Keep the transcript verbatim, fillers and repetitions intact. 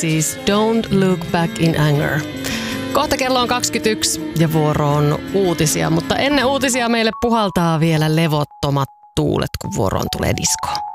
Siis Don't Look Back in Anger. Kohta kello on kaksikymmentäyksi ja vuoro on uutisia, mutta ennen uutisia meille puhaltaa vielä levottomat tuulet, kun vuoroon tulee diskoa.